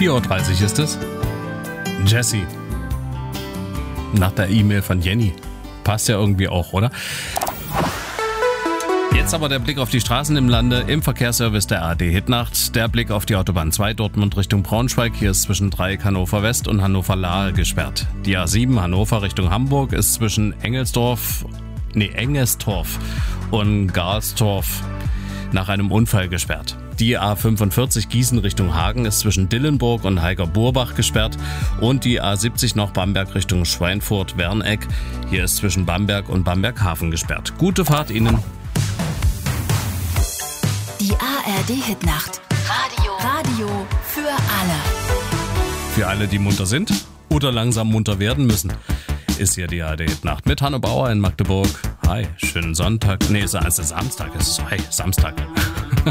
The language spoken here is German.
4:30 Uhr ist es. Jessie. Nach der E-Mail von Jenny. Passt ja irgendwie auch, oder? Jetzt aber der Blick auf die Straßen im Lande im Verkehrsservice der ARD Hitnacht. Der Blick auf die Autobahn 2 Dortmund Richtung Braunschweig. Hier ist zwischen Dreieck Hannover West und Hannover Lahe gesperrt. Die A7 Hannover Richtung Hamburg ist zwischen Engestorf und Garlstorf nach einem Unfall gesperrt. Die A45 Gießen Richtung Hagen ist zwischen Dillenburg und Heiger-Burbach gesperrt und die A70 noch Bamberg Richtung Schweinfurt-Werneck. Hier ist zwischen Bamberg und Bamberg-Hafen gesperrt. Gute Fahrt Ihnen. Die ARD Hitnacht. Radio für alle. Für alle, die munter sind oder langsam munter werden müssen, ist hier die ARD Hitnacht mit Hanno Bauer in Magdeburg. Hi, schönen Sonntag. Nee, es ist Samstag. Hi, Samstag.